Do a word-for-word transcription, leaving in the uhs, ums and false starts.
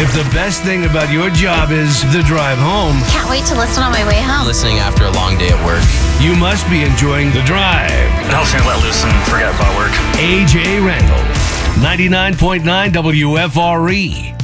If the best thing about your job is the drive home, Can't wait to listen on my way home. Listening after a long day at work. you must be enjoying the drive. It helps me let loose and forget about work. A J Randall, ninety-nine point nine W F R E.